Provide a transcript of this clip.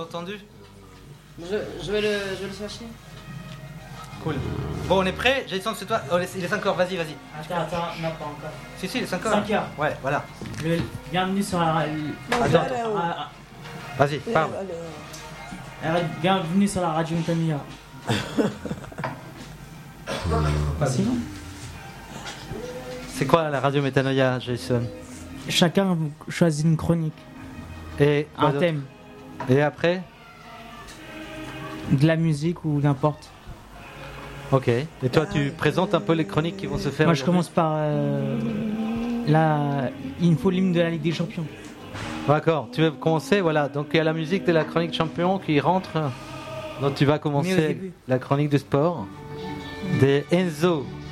entendu? Je vais le chercher. Cool. Bon, on est prêt? Jason, c'est toi? Oh, il est 5 heures, vas-y. Attends, non, pas encore. Si, il est 5 heures. 5 heures. Ouais, voilà. Bienvenue sur la radio. Vas-y, parle. Bienvenue sur la radio Métanoïa. C'est quoi la radio Métanoïa, Jason? Chacun choisit une chronique. Et un thème. Et après? De la musique ou n'importe. Ok. Et toi, tu présentes un peu les chroniques qui vont se faire? Moi, je commence par il me faut l'hymne de la Ligue des Champions. D'accord. Tu veux commencer? Voilà. Donc, il y a la musique de la chronique champion qui rentre. Donc, tu vas commencer la chronique de sport de Enzo